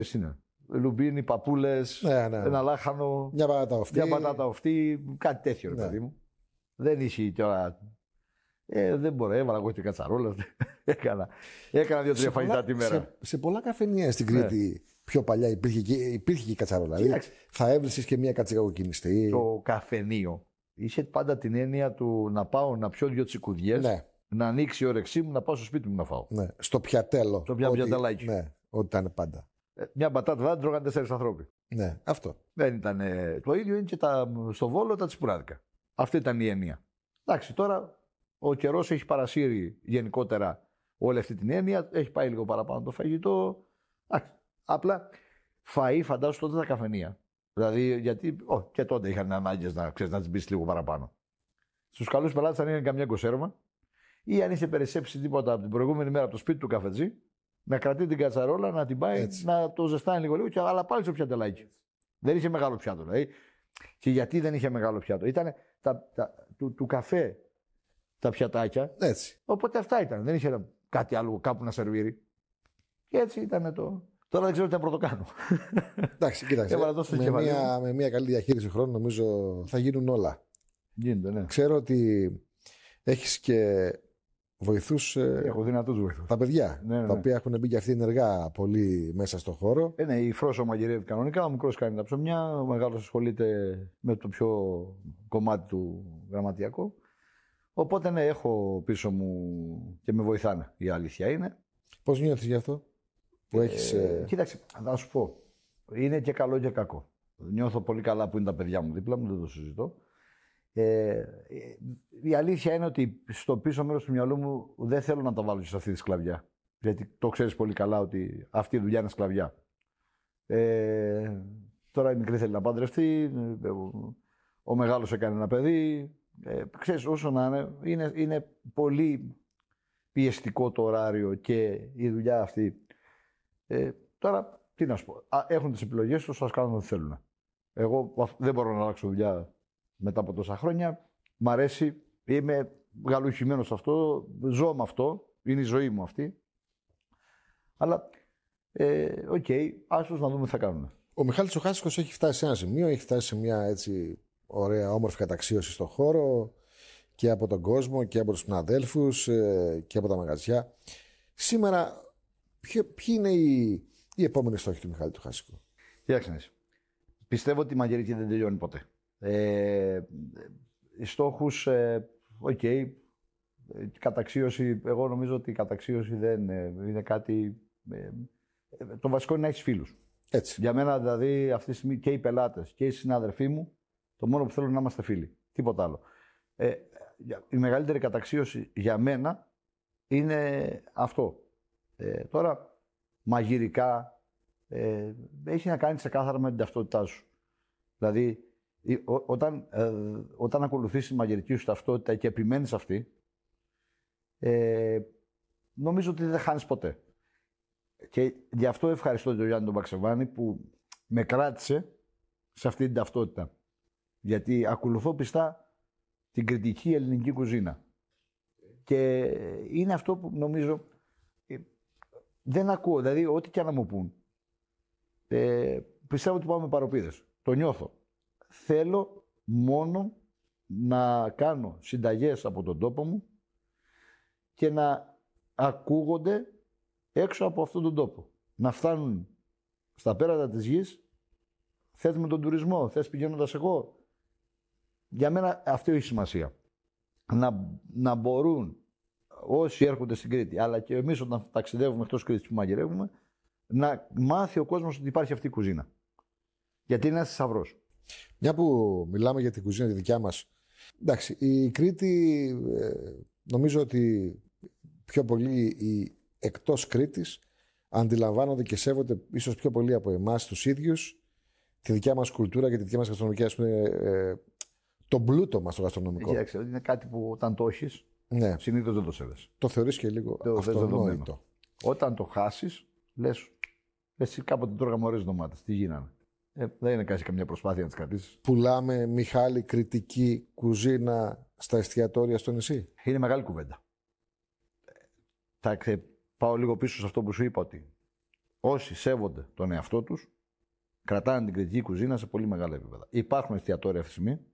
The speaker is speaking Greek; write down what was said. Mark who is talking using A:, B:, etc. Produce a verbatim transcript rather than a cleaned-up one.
A: είναι. Λουμπίνι, παπούλες,
B: Ναι, ναι.
A: ένα λάχανο.
B: Μια πατάτα οφτή.
A: Μια πατάτα οφτή, κάτι τέτοιο, ρε
B: Ναι.
A: παιδί μου. Δεν είχε τώρα. Ε, δεν μπορώ, έβαλα εγώ και κατσαρόλα. έκανα έκανα δύο-τρία φαγητά τη μέρα.
B: Σε, σε πολλά καφενεία στην Κρήτη ναι. πιο παλιά υπήρχε και, υπήρχε και η κατσαρόλα. Δηλαδή, θα έβρισκες και μια κατσικακοκκινιστή.
A: Το καφενείο είχε πάντα την έννοια του να πάω να πιω δύο τσικουδιές, ναι. να ανοίξει η όρεξή μου, να πάω στο σπίτι μου να φάω.
B: Ναι. Στο πιατέλο.
A: Στο πια, πιατελάκι.
B: Ναι, ό,τι ήταν πάντα.
A: Μια μπατάτα δεν τρώγαν τέσσερις ανθρώποι.
B: Ναι, αυτό.
A: Δεν ήταν. Το ίδιο είναι και τα, στο Βόλο τα τσιπουράδικα. Αυτή ήταν η έννοια. Εντάξει, τώρα ο καιρός έχει παρασύρει γενικότερα όλη αυτή την έννοια. Έχει πάει λίγο παραπάνω το φαγητό. Εντάξει, απλά φαΐ φαντάζομαι τότε τα καφενεία. Δηλαδή, γιατί ό, και τότε είχαν ανάγκες να, ξέρεις, να τις μπεις λίγο παραπάνω. Στους καλούς πελάτες, αν είναι καμιά κονσέρβα ή αν είχε περισσέψει τίποτα από την προηγούμενη μέρα από το σπίτι του καφετζή, να κρατεί την κατσαρόλα, να την πάει, έτσι. Να το ζεστάνει λίγο λίγο, και, αλλά πάλι στο πιατελάκι. Δεν είχε μεγάλο πιάτο. Δηλαδή. Και γιατί δεν είχε μεγάλο πιάτο? Ήταν τα, τα, του, του καφέ τα πιατάκια.
B: Έτσι.
A: Οπότε αυτά ήταν. Δεν είχε κάτι άλλο κάπου να σερβίρει. Και έτσι ήταν το. Τώρα δεν ξέρω τι να πρωτοκάνω.
B: Εντάξει, κοίταξε. με, μια, με μια καλή διαχείριση χρόνου νομίζω θα γίνουν όλα.
A: Γίνεται, ναι.
B: Ξέρω ότι έχεις και βοηθούς.
A: Έχω δυνατούς βοηθούς.
B: Τα παιδιά.
A: Ναι, ναι, ναι.
B: Τα οποία έχουν μπει και αυτοί ενεργά πολύ μέσα στον χώρο.
A: Ε, ναι, η Φρόσο μαγειρεύει κανονικά. Ο μικρός κάνει τα ψωμιά. Ο μεγάλος ασχολείται με το πιο κομμάτι του γραμματιακό. Οπότε ναι, έχω πίσω μου και με βοηθάνε. Η αλήθεια είναι.
B: Πώς νιώθεις γι' αυτό που έχεις.
A: Ε, κοίταξε, θα σου πω. Είναι και καλό και κακό. Νιώθω πολύ καλά που είναι τα παιδιά μου δίπλα μου, δεν το συζητώ. Ε, η αλήθεια είναι ότι στο πίσω μέρος του μυαλού μου δεν θέλω να τα βάλω σε αυτή τη σκλαβιά. Γιατί το ξέρεις πολύ καλά ότι αυτή η δουλειά είναι σκλαβιά. Ε, τώρα η μικρή θέλει να παντρευτεί, ο, ο μεγάλος έκανε ένα παιδί. Ε, ξέρεις, όσο να είναι, είναι, είναι πολύ πιεστικό το ωράριο και η δουλειά αυτή. Ε, τώρα, τι να σου πω, Α, έχουν τις επιλογές τους, ας κάνουν ό,τι θέλουν. Εγώ δεν μπορώ να αλλάξω δουλειά μετά από τόσα χρόνια. Μ' αρέσει, είμαι γαλουχημένος σε αυτό, ζω με αυτό, είναι η ζωή μου αυτή. Αλλά, ε, οκ, okay, άσως να δούμε τι θα κάνουν.
B: Ο Μιχάλης ο Χάσικος έχει φτάσει σε ένα σημείο, έχει φτάσει σε μια έτσι ωραία όμορφη καταξίωση στον χώρο και από τον κόσμο και από τους συναδέλφους και από τα μαγαζιά. Σήμερα, ποιοι είναι οι, οι επόμενοι στόχοι του Μιχάλη του Χάσικου?
A: Κοιτάξτε, πιστεύω ότι η μαγειρική δεν τελειώνει ποτέ. Ε, οι στόχους, ε, οκ, okay, καταξίωση, εγώ νομίζω ότι η καταξίωση δεν ε, είναι κάτι. Ε, το βασικό είναι να έχεις φίλους.
B: Έτσι.
A: Για μένα δηλαδή αυτή τη στιγμή και οι πελάτες και οι συνάδελφοί μου, το μόνο που θέλω είναι να είμαστε φίλοι. Τίποτα άλλο. Ε, η μεγαλύτερη καταξίωση για μένα είναι αυτό. Ε, τώρα, μαγειρικά, ε, έχει να κάνει ξεκάθαρα με την ταυτότητά σου. Δηλαδή, Ό, όταν, ε, όταν ακολουθείς τη μαγειρική σου ταυτότητα και επιμένεις αυτή, ε, νομίζω ότι δεν χάνεις ποτέ. Και γι' αυτό ευχαριστώ τον Γιάννη τον Παξεβάνη που με κράτησε σε αυτή την ταυτότητα. Γιατί ακολουθώ πιστά την κριτική ελληνική κουζίνα. Και είναι αυτό που νομίζω ε, δεν ακούω. Δηλαδή, ό,τι και να μου πούν, ε, πιστεύω ότι πάμε παροπίδες. Το νιώθω. Θέλω μόνο να κάνω συνταγές από τον τόπο μου και να ακούγονται έξω από αυτόν τον τόπο. Να φτάνουν στα πέρατα της γης. Θες με τον τουρισμό, θες πηγαίνοντας εγώ. Για μένα αυτό έχει σημασία. Να, να μπορούν όσοι έρχονται στην Κρήτη, αλλά και εμείς όταν ταξιδεύουμε εκτός Κρήτης που μαγειρεύουμε, να μάθει ο κόσμος ότι υπάρχει αυτή η κουζίνα. Γιατί είναι ένας θησαυρός.
B: Μια που μιλάμε για την κουζίνα τη δικιά μας. Εντάξει, η Κρήτη ε, νομίζω ότι πιο πολύ οι εκτός Κρήτης αντιλαμβάνονται και σέβονται ίσως πιο πολύ από εμάς τους ίδιους τη δικιά μας κουλτούρα και τη δικιά μας γαστρονομική, ας πούμε, ε, τον πλούτο μας το γαστρονομικό.
A: Κοιτάξτε, είναι κάτι που όταν το έχεις, ναι, συνήθως δεν το σέβεσαι.
B: Το θεωρείς και λίγο το αυτονόητο.
A: Όταν το χάσεις, λες, εσύ κάποτε τρώγαμε ωραίες ντομάτες, τι γίνανε. Ε, δεν είναι κάνει καμιά προσπάθεια να τις κρατήσεις.
B: Πουλάμε, Μιχάλη, κριτική κουζίνα στα εστιατόρια στο νησί.
A: Είναι μεγάλη κουβέντα. Θα πάω λίγο πίσω σε αυτό που σου είπα, ότι όσοι σέβονται τον εαυτό τους, κρατάνε την κριτική κουζίνα σε πολύ μεγάλα επίπεδα. Υπάρχουν εστιατόρια αυτή τη στιγμή